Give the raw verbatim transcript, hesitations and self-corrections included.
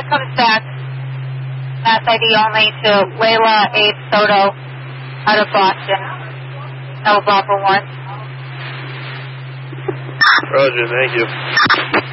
comes back, Mass I D only to Layla A. Soto out of Boston. That was Alpha one. Roger, thank you.